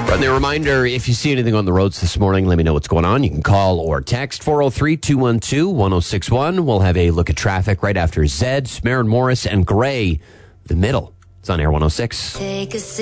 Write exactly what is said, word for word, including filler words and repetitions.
Friendly reminder, if you see anything on the roads this morning, let me know what's going on. You can call or text four oh three, two one two, one oh six one. We'll have a look at traffic right after Zed, Maren Morris, and Gray. The Middle. It's on Air one oh six. Take a